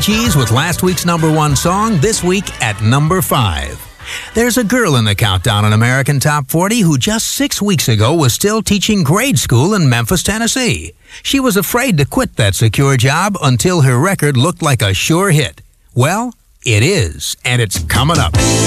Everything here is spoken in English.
Cheese with last week's #1 song, this week at number 5. There's a girl in the countdown on American Top 40 who just 6 weeks ago was still teaching grade school in Memphis, Tennessee. She was afraid to quit that secure job until her record looked like a sure hit. Well, it is, and it's coming up.